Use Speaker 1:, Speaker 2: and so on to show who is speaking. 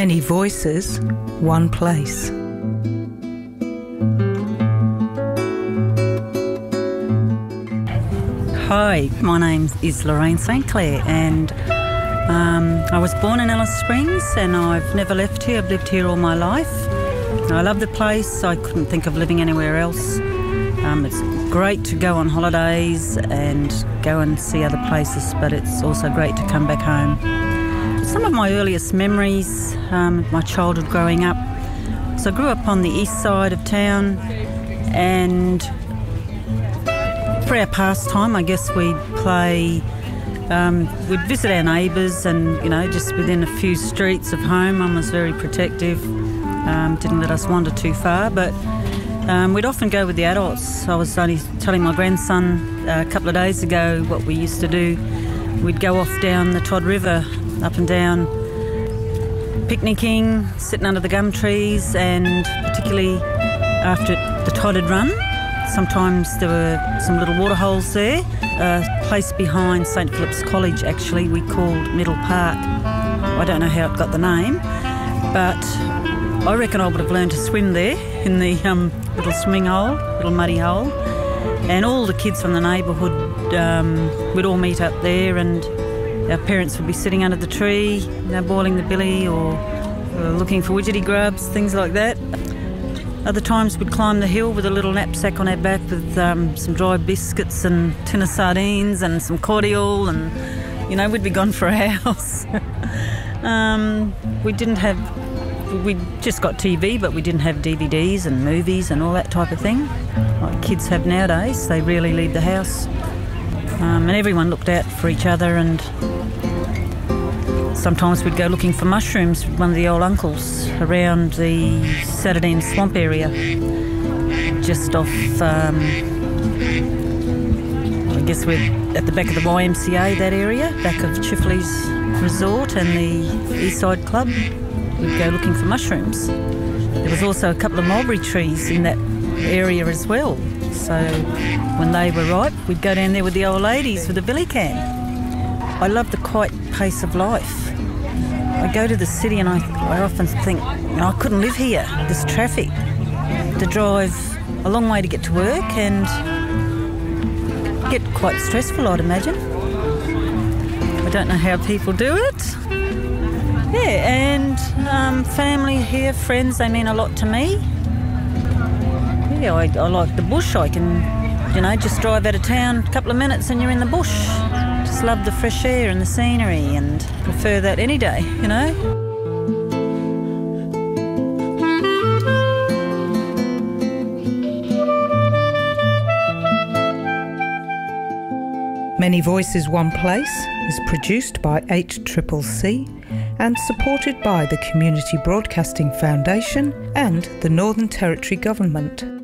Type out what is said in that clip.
Speaker 1: Many voices, one place.
Speaker 2: Hi, my name is Lorraine St Clair, and I was born in Alice Springs and I've never left here. I've lived here all my life. I love the place. I couldn't think of living anywhere else. It's great to go on holidays and go and see other places, but it's also great to come back home. Some of my earliest memories, my childhood growing up. So I grew up on the east side of town, and for our pastime, I guess we'd play, we'd visit our neighbours and, just within a few streets of home. Mum was very protective, didn't let us wander too far, but we'd often go with the adults. I was only telling my grandson a couple of days ago what we used to do. We'd go off down the Todd River, up and down, picnicking, sitting under the gum trees, and particularly after the Todd had run, sometimes there were some little water holes there. A place behind St Philip's College, actually, we called Middle Park. I don't know how it got the name, but I reckon I would have learned to swim there in the little swimming hole, little muddy hole. And all the kids from the neighbourhood would all meet up there, and our parents would be sitting under the tree, boiling the billy or looking for widgety grubs, things like that. Other times we'd climb the hill with a little knapsack on our back with some dry biscuits and tin of sardines and some cordial, and, we'd be gone for a house. We just got TV, but we didn't have DVDs and movies and all that type of thing like kids have nowadays. They rarely leave the house. And everyone looked out for each other, and sometimes we'd go looking for mushrooms with one of the old uncles around the Saturday Swamp area, just off, I guess we're at the back of the YMCA, that area, back of Chifley's Resort and the Eastside Club. We'd go looking for mushrooms. There was also a couple of mulberry trees in that area as well. So when they were ripe, we'd go down there with the old ladies with a billy can. I love the quiet pace of life. I go to the city and I often think, I couldn't live here. This traffic, to drive a long way to get to work, and get quite stressful, I'd imagine. I don't know how people do it. Yeah, and family here, friends, they mean a lot to me. Yeah, I like the bush. I can, just drive out of town a couple of minutes and you're in the bush. Just love the fresh air and the scenery, and prefer that any day,
Speaker 1: Many Voices, One Place is produced by HCCC and supported by the Community Broadcasting Foundation and the Northern Territory Government.